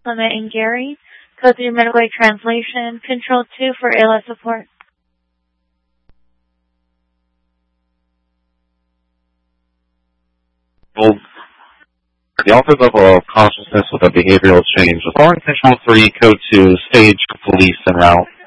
Clement and Gary. Code 3 medical aid translation. Control 2 for ALS support. The officer level of consciousness with a behavioral change. Authority Control 3, Code 2, stage police en route.